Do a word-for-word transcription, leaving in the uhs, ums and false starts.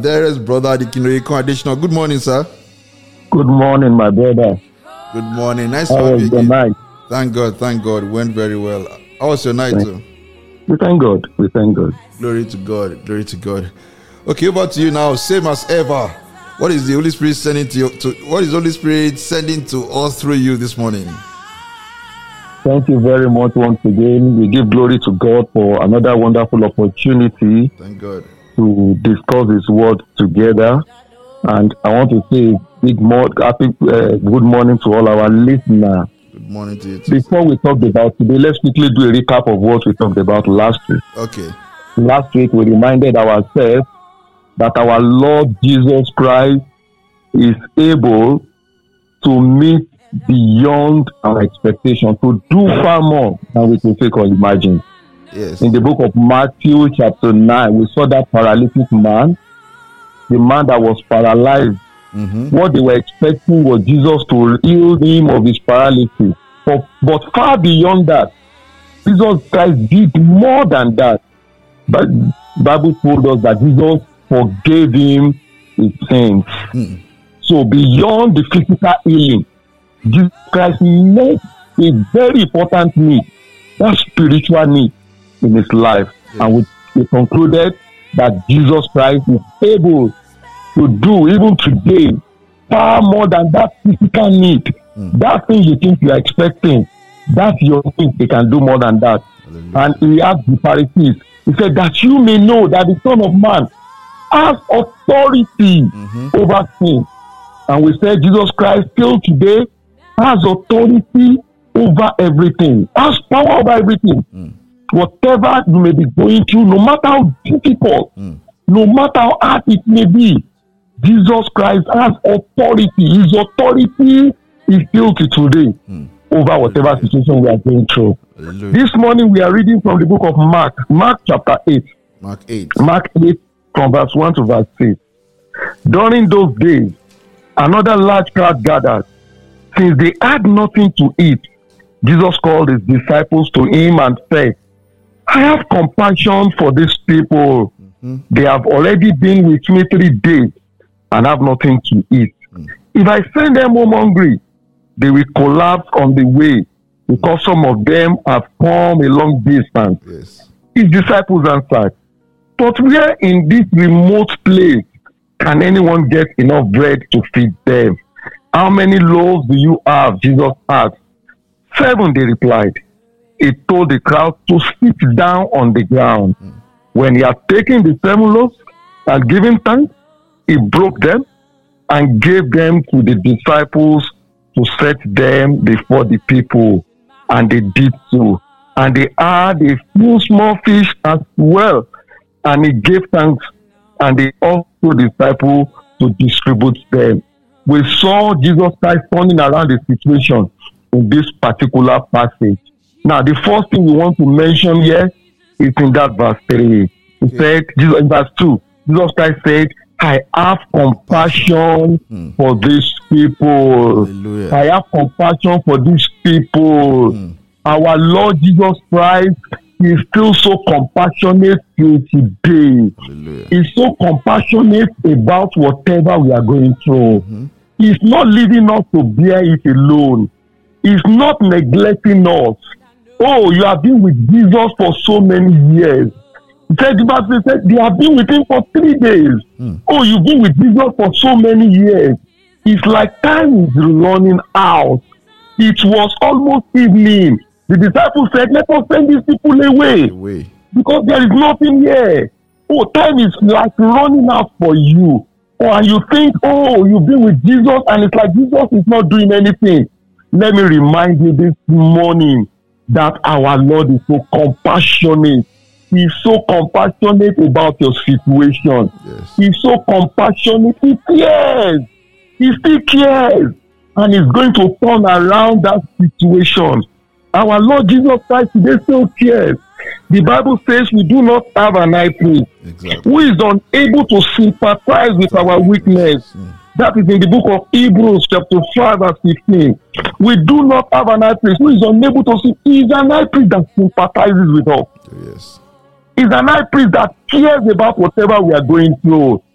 Dearest brother, the Kinoyeko additional. Good morning, sir. Good morning, my brother. Good morning. Nice How to have was you the again. night? Thank God, thank God. It went very well. How was your night, Thank- too? We thank God. We thank God. Glory to God. Glory to God. Okay, over to you now. Same as ever. What is the Holy Spirit sending to you? To, what is the Holy Spirit sending to us through you this morning? Thank you very much once again. We give glory to God for another wonderful opportunity Thank God. to discuss His word together. And I want to say big more, happy, uh, good morning to all our listeners. Good morning to you too. Before we talked about today, let's quickly do a recap of what we talked about last week. Okay. Last week, we reminded ourselves that our Lord Jesus Christ is able to meet beyond our expectation, to do far more than we could think or imagine. Yes. In the book of Matthew chapter nine, we saw that paralytic man, the man that was paralyzed. Mm-hmm. What they were expecting was Jesus to heal him of his paralysis. But, but far beyond that, Jesus Christ did more than that. But the Bible told us that Jesus forgave him his sins. Mm. So beyond the physical healing, Jesus Christ met a very important need, that spiritual need in his life. Yes. And we, we concluded that Jesus Christ is able to do, even today, far more than that physical need. Mm. That thing you think you are expecting, that's your need. He can do more than that. Hallelujah. And he asked the Pharisees, he said, that you may know that the Son of Man has authority mm-hmm. over sin. And we said Jesus Christ still today has authority over everything, has power over everything. Mm. Whatever you may be going through, no matter how difficult, mm. no matter how hard it may be, Jesus Christ has authority. His authority is still to today mm. over whatever Hallelujah. Situation we are going through. Hallelujah. This morning we are reading from the book of Mark, Mark chapter eight. Mark eight. Mark eight from verse one to verse six. During those days, another large crowd gathered. Since they had nothing to eat, Jesus called his disciples to him and said, I have compassion for these people. Mm-hmm. They have already been with me three days and have nothing to eat. Mm. If I send them home hungry, they will collapse on the way because mm. some of them have come a long distance. Yes. His disciples answered, but where in this remote place can anyone get enough bread to feed them? How many loaves do you have? Jesus asked. Seven, they replied. He told the crowd to sit down on the ground. Mm. When he had taken the seven loaves and given thanks, he broke them and gave them to the disciples to set them before the people. And they did so. And they had a few small fish as well. And he gave thanks. And they also disciples to distribute them. We saw Jesus Christ turning around the situation in this particular passage. Now, the first thing we want to mention here is in that verse three. He okay. said, Jesus, in verse two, Jesus Christ said, I have compassion mm. for these people. Hallelujah. I have compassion for these people. Mm. Our Lord Jesus Christ is still so compassionate till today. Hallelujah. He's so compassionate about whatever we are going through. Mm-hmm. He's not leaving us to bear it alone. He's not neglecting us. Oh, you have been with Jesus for so many years. He said, he said they have been with him for three days. Mm. Oh, you've been with Jesus for so many years. It's like time is running out. It was almost evening. The disciples said, let us send these people away. away. Because there is nothing here. Oh, time is like running out for you. Oh, and you think, oh, you've been with Jesus and it's like Jesus is not doing anything. Let me remind you this morning that our Lord is so compassionate. He's so compassionate about your situation. Yes. He's so compassionate. He cares. He still cares. And he's going to turn around that situation. Our Lord Jesus Christ today still cares. The Bible says we do not have an high priest exactly. who is unable to sympathize with our weakness. Mm. That is in the book of Hebrews chapter five verse fifteen. We do not have an high priest who is unable to see. He is an high priest that sympathizes with us. Yes. He's an high priest that cares about whatever we are going through.